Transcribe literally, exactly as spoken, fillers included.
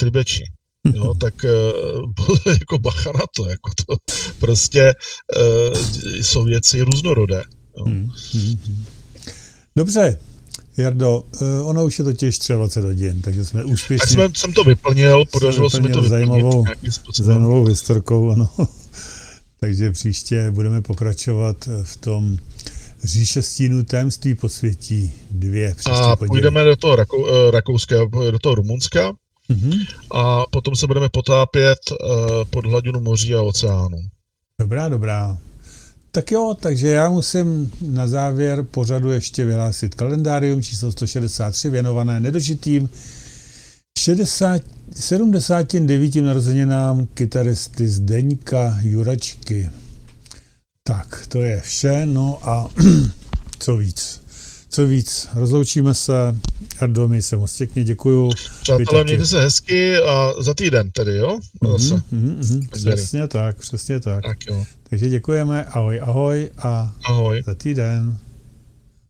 Třebečí. Jo, tak uh, jako bacha na to, jako to prostě uh, jsou věci různorodé. Jo. Hmm, hmm, hmm. Dobře, Jardo, uh, ono už je totiž dvacet tři hodin, takže jsme úspěšně... Tak jsme, jsem to vyplnil, podařilo se mi to zajímavou, vyplnit. Zajímavou historkou, ano. Takže příště budeme pokračovat v tom Říše stínů tajemství posvětí dvě. A půjdeme do toho Rakou, Rakouského, do toho Rumunska. Mm-hmm. A potom se budeme potápět uh, pod hladinu moří a oceánu. Dobrá, dobrá. Tak jo, takže já musím na závěr pořadu ještě vyhlásit kalendárium číslo sto šedesát tři věnované nedožitým šedesát, sedmdesáti devíti narozeninám kytaristy Zdeňka Juračky. Tak, to je vše, no a co víc? Co víc, rozloučíme se. Jardo, mi se moc pěkně děkuju. Přátelé, mějte se hezky a za týden tedy, jo? Mm-hmm, mm-hmm, přesně tak, přesně tak. Tak jo. Takže děkujeme, ahoj, ahoj a ahoj. za týden.